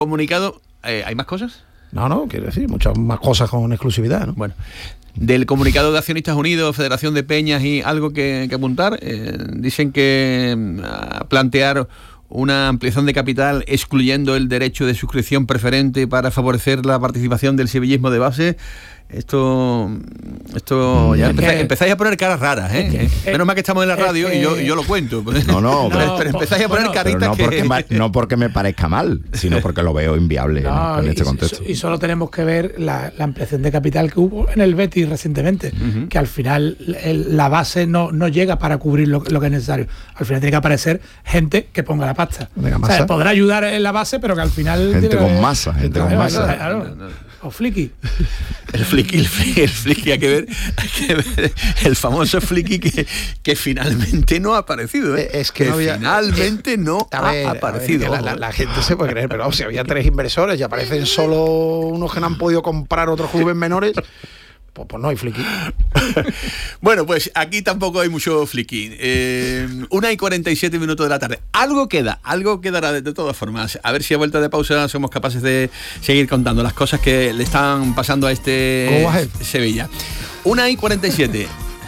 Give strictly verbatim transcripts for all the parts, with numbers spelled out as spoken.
Comunicado, eh, ¿hay más cosas? No, no, quiero decir, muchas más cosas con exclusividad, ¿no? Bueno, del comunicado de Accionistas Unidos, Federación de Peñas y algo que, que apuntar, eh, dicen que uh, plantear una ampliación de capital excluyendo el derecho de suscripción preferente para favorecer la participación del sevillismo de base. Esto, esto ya empezáis, empezáis a poner caras raras, ¿eh? Es que, Menos mal que estamos en la radio es que, y yo, yo lo cuento. No, no, pero, no pero empezáis a poner bueno, caritas no que... Porque ma, no porque me parezca mal, sino porque lo veo inviable no, en, en este y, contexto. Y solo tenemos que ver la, la ampliación de capital que hubo en el Betis recientemente, uh-huh. que al final el, la base no, no llega para cubrir lo, lo que es necesario. Al final tiene que aparecer gente que ponga la pasta. O sea, podrá ayudar en la base, pero que al final... Gente con que, masa, gente con masa. Claro, no, no. O Flicky. El Flicky, el Flicky, el Flicky, hay que ver, hay que ver el famoso Flicky que, que finalmente no ha aparecido. ¿eh? Es que, que no había, finalmente no a ver, ha aparecido. Ver, la, la, la gente se puede creer, pero vamos, si había tres inversores y aparecen solo unos que no han podido comprar otros clubes menores. Pues, pues no hay Flicky. Bueno, pues aquí tampoco hay mucho Flicky. Eh, una y cuarenta y siete minutos de la tarde. Algo queda, algo quedará de, de todas formas. A ver si a vuelta de pausa somos capaces de seguir contando las cosas que le están pasando a este Sevilla. Una y cuarenta y siete.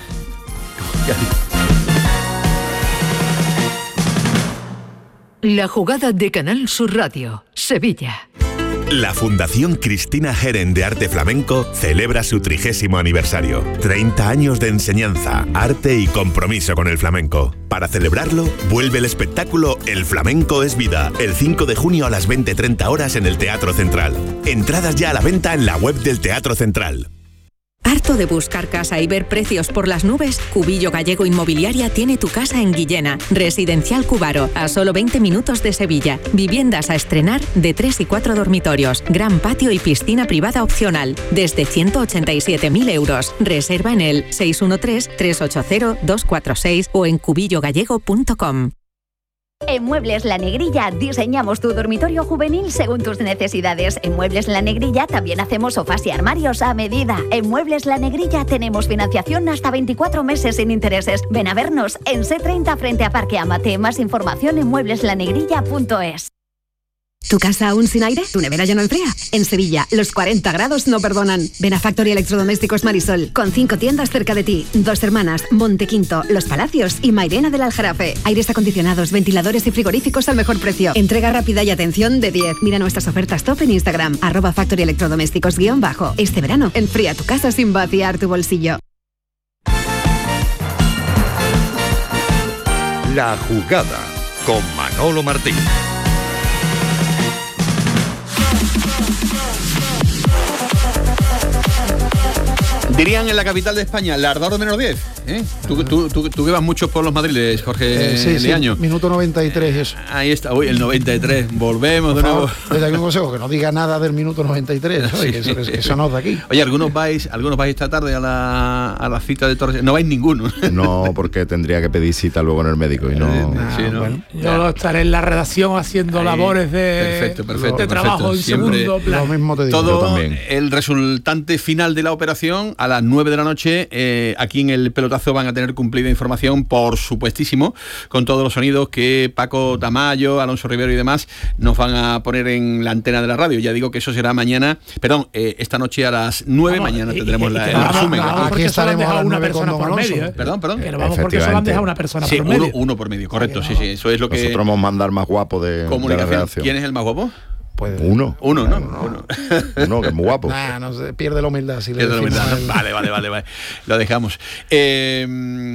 La jugada de Canal Sur Radio, Sevilla. La Fundación Cristina Geren de Arte Flamenco celebra su trigésimo aniversario. treinta años de enseñanza, arte y compromiso con el flamenco. Para celebrarlo, vuelve el espectáculo El Flamenco es Vida, el cinco de junio a las veinte treinta horas en el Teatro Central. Entradas ya a la venta en la web del Teatro Central. ¿Harto de buscar casa y ver precios por las nubes? Cubillo Gallego Inmobiliaria tiene tu casa en Guillena. Residencial Cubaro, a solo veinte minutos de Sevilla. Viviendas a estrenar de tres y cuatro dormitorios. Gran patio y piscina privada opcional. Desde ciento ochenta y siete mil euros. Reserva en el seis uno tres, tres ocho cero, dos cuatro seis o en cubillo gallego punto com. En Muebles La Negrilla diseñamos tu dormitorio juvenil según tus necesidades. En Muebles La Negrilla también hacemos sofás y armarios a medida. En Muebles La Negrilla tenemos financiación hasta veinticuatro meses sin intereses. Ven a vernos en C treinta frente a Parque Amate. Más información en muebles la negrilla punto es. ¿Tu casa aún sin aire? ¿Tu nevera ya no enfría? En Sevilla, los cuarenta grados no perdonan. Ven a Factory Electrodomésticos Marisol, con cinco tiendas cerca de ti. Dos Hermanas, Montequinto, Los Palacios y Mairena del Aljarafe. Aires acondicionados, ventiladores y frigoríficos al mejor precio. Entrega rápida y atención de diez. Mira nuestras ofertas top en Instagram, arroba Factory Electrodomésticos guión bajo. Este verano, enfría tu casa sin vaciar tu bolsillo. La jugada con Manolo Martín. Dirían en la capital de España, Lardor menos diez. ¿eh? Tú, tú, tú, tú que vas mucho por los madriles, Jorge eh, sí, Liaño. Sí, minuto noventa y tres eso. Ahí está, uy, el noventa y tres. Volvemos por de favor, nuevo. Desde aquí un consejo, que no diga nada del minuto noventa y tres, ¿no? Sí, que eso, que eso no es de aquí. Oye, ¿algunos vais algunos vais esta tarde a la, a la cita de Torres? No vais ninguno. No, porque tendría que pedir cita luego en el médico y no... Ah, sí, ¿no? Bueno, yo estaré en la redacción haciendo Ahí, labores de, perfecto, perfecto, de trabajo perfecto. en Siempre segundo plano. Lo mismo te digo. Todo yo también. El resultante final de la operación a las nueve de la noche. Eh, aquí en el pelotazo van a tener cumplida información, por supuestísimo, con todos los sonidos que Paco Tamayo, Alonso Rivero y demás nos van a poner en la antena de la radio. Ya digo que eso será mañana, perdón, eh, esta noche a las nueve, vamos, mañana tendremos y, y, la, el resumen. No, no, aquí estaremos a una persona por medio. ¿eh? Perdón, perdón. Que no vamos porque solo han dejado una persona sí, por medio. Uno, uno por medio, correcto, sí, sí, eso es lo que... Nosotros vamos a mandar más guapo de, de la redacción. ¿Quién es el más guapo? Pues uno. Uno, ¿no? Uno, uno. uno que es muy guapo. Nah, no se pierde la humildad. Si pierde le la humildad. El... Vale, vale, vale, vale. Lo dejamos. Eh,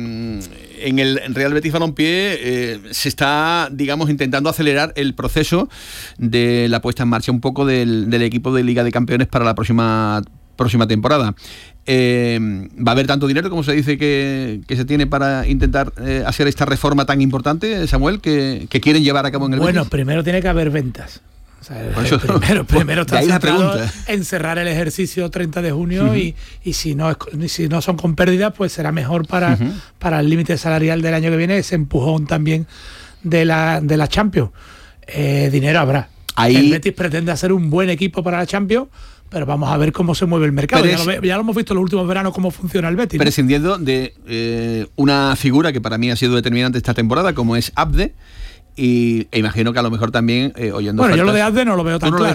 en el Real Betis Balompié eh, se está, digamos, intentando acelerar el proceso de la puesta en marcha un poco del, del equipo de Liga de Campeones para la próxima próxima temporada. Eh, ¿Va a haber tanto dinero como se dice que, que se tiene para intentar eh, hacer esta reforma tan importante, Samuel, que, que quieren llevar a cabo en el Bueno, Betis? primero tiene que haber ventas. O sea, Por eso, primero, primero está centrado en cerrar el ejercicio treinta de junio uh-huh. y, y si no es, si no son con pérdidas, pues será mejor para, uh-huh. para el límite salarial del año que viene, ese empujón también de la, de la Champions. Eh, dinero habrá. Ahí... El Betis pretende hacer un buen equipo para la Champions, pero vamos a ver cómo se mueve el mercado. Ya, es... lo, ya lo hemos visto en los últimos veranos cómo funciona el Betis, ¿no? Prescindiendo de eh, una figura que para mí ha sido determinante esta temporada, como es Abde. Y e imagino que a lo mejor también eh, oyendo bueno ofertas, yo lo de Abde no lo veo tan no claro